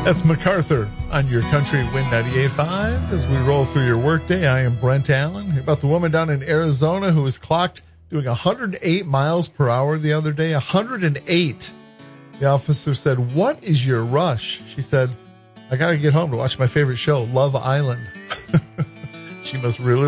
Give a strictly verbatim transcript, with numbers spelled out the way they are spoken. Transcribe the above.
That's MacArthur on your Country Wind ninety-eight point five. As we roll through your workday, I am Brent Allen. About the woman down in Arizona who was clocked doing one hundred eight miles per hour the other day. one hundred eight. The officer said, "What is your rush?" She said, "I got to get home to watch my favorite show, Love Island." She must really